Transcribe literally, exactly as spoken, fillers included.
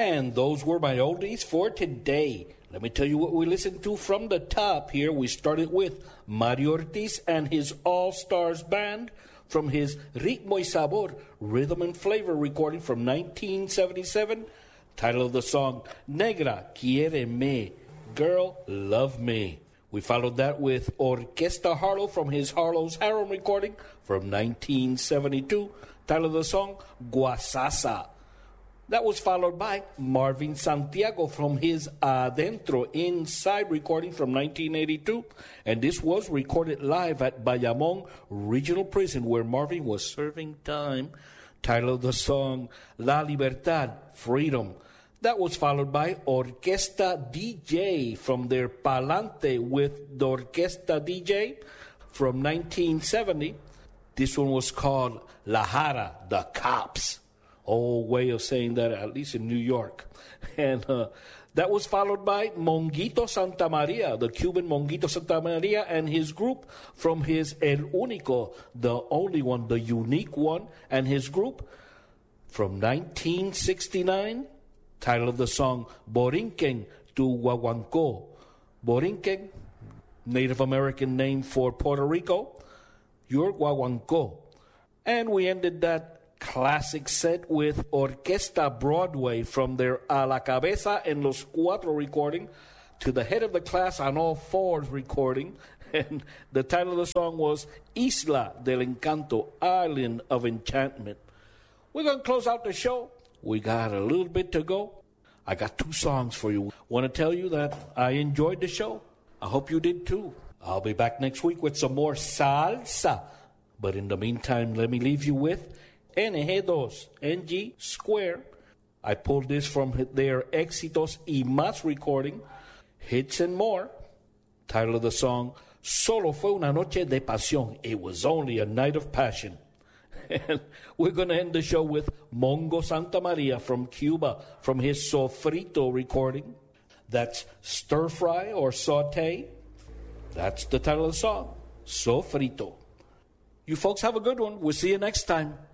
And those were my oldies for today. Let me tell you what we listened to from the top here. We started with Mario Ortiz and his All-Stars Band from his Ritmo y Sabor, Rhythm and Flavor recording from nineteen seventy-seven. Title of the song, Negra Quiéreme, Girl Love Me. We followed that with Orquesta Harlow from his Harlow's Harem recording from nineteen seventy-two. Title of the song, Guasasa. That was followed by Marvin Santiago from his Adentro Inside recording from nineteen eighty-two. And this was recorded live at Bayamón Regional Prison where Marvin was serving time. Title of the song, La Libertad, Freedom. That was followed by Orquesta D J from their Palante with the Orquesta D J from nineteen seventy. This one was called La Jara, the Cops. Old way of saying that, at least in New York. And uh, that was followed by Monguito Santa Maria, the Cuban Monguito Santa Maria and his group from his El Único, the only one, the unique one, and his group from nineteen sixty-nine. Title of the song, Borinquen tu Guaguancó. Borinquen, Native American name for Puerto Rico, your Guaguancó. And we ended that classic set with Orquesta Broadway from their A la Cabeza en los Cuatro recording to the Head of the Class on All Fours recording. And the title of the song was Isla del Encanto, Island of Enchantment. We're going to close out the show. We got a little bit to go. I got two songs for you. Want to tell you that I enjoyed the show. I hope you did too. I'll be back next week with some more salsa. But in the meantime, let me leave you with N G two, N G Square. I pulled this from their Éxitos y Más recording, Hits and More. Title of the song, Solo fue una noche de pasión. It was only a night of passion. And we're going to end the show with Mongo Santa Maria from Cuba, from his Sofrito recording. That's stir fry or saute. That's the title of the song, Sofrito. You folks have a good one. We'll see you next time.